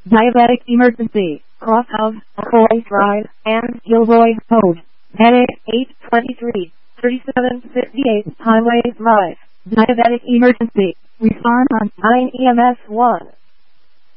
Diabetic emergency. Crosshouse, McCoy Drive, and Gilroy Road. Medic 823, 3758 Highway Drive. Diabetic emergency. Respond on 9 EMS 1.